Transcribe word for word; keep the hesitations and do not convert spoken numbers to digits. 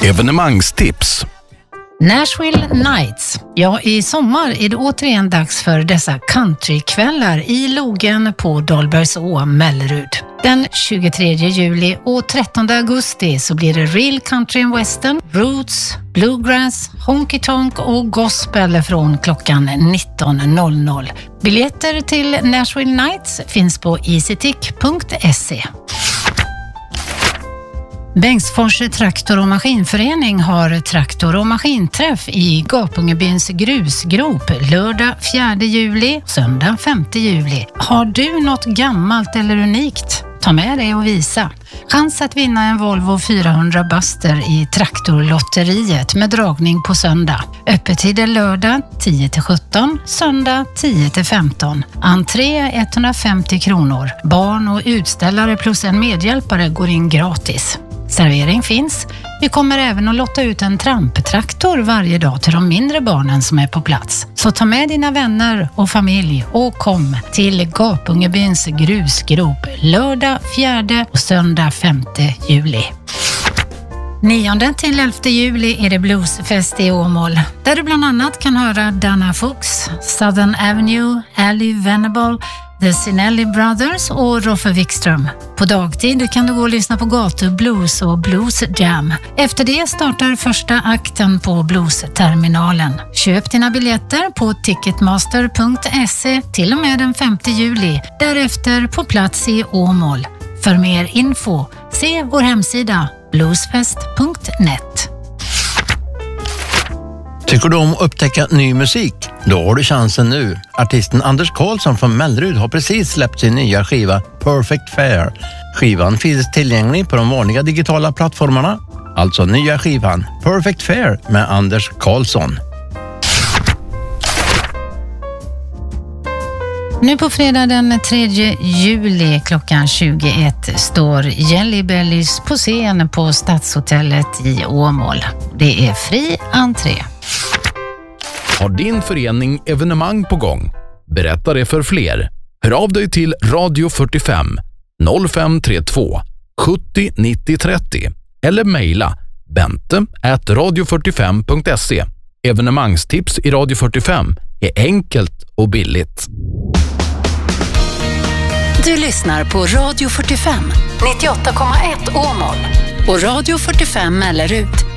Evenemangstips. Nashville Nights. Ja, i sommar är det återigen dags för dessa countrykvällar i logen på Dahlbergså, Mellerud. Den tjugotredje juli och trettonde augusti så blir det real country and western, roots, bluegrass, honky tonk och gospel från klockan nitton noll noll. Biljetter till Nashville Nights finns på easytick punkt se. Bengtsfors traktor- och maskinförening har traktor- och maskinträff i Gapungebyns grusgrop lördag fjärde juli, söndag femte juli. Har du något gammalt eller unikt? Ta med dig och visa. Chans att vinna en Volvo fyrahundra Buster i traktorlotteriet med dragning på söndag. Öppettider lördag tio till sjutton, söndag tio till femton. Entré etthundrafemtio kronor. Barn och utställare plus en medhjälpare går in gratis. Servering finns. Vi kommer även att lotta ut en tramptraktor varje dag till de mindre barnen som är på plats. Så ta med dina vänner och familj och kom till Gapungebyns grusgrop lördag fjärde och söndag femte juli. nionde till elfte juli är det bluesfest i Åmål, där du bland annat kan höra Dana Fuchs, Southern Avenue, Ali Venable, The Sinelli Brothers och Roffe Wikström. På dagtid kan du gå och lyssna på gatublues och blues jam. Efter det startar första akten på bluesterminalen. Köp dina biljetter på ticketmaster punkt se till och med den femte juli. Därefter på plats i Åmål. För mer info, se vår hemsida bluesfest punkt net. Tycker du om att upptäcka ny musik? Då har du chansen nu. Artisten Anders Karlsson från Mellerud har precis släppt sin nya skiva Perfect Fair. Skivan finns tillgänglig på de vanliga digitala plattformarna. Alltså nya skivan Perfect Fair med Anders Karlsson. Nu på fredag den tredje juli klockan tjugoett står Jelly Bellies på scen på Stadshotellet i Åmål. Det är fri entré. Har din förening evenemang på gång? Berätta det för fler. Hör av dig till Radio fyrtiofem noll fem tre två sjuttio nittio trettio eller mejla bente at radio fyrtiofem punkt se. Evenemangstips i Radio fyrtiofem är enkelt och billigt. Du lyssnar på Radio fyrtiofem nittioåtta komma ett Åmål och Radio fyrtiofem Mellerud.